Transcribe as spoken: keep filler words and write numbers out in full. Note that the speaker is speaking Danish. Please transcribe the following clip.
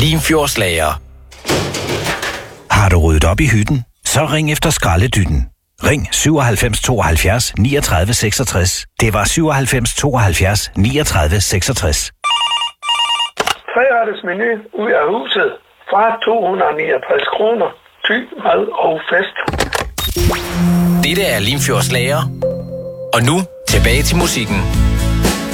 Limfjordslager. Har du ryddet op i hytten? Så ring efter skraldedytten. Ring syvoghalvfems tooghalvfjerds niogtredive seksogtres. Det var syvoghalvfems tooghalvfjerds niogtredive seksogtres. Treretters menu ud af huset fra to hundrede og niogtres kroner. Ty, mad og fest. Dette er Limfjordslager. Og nu tilbage til musikken.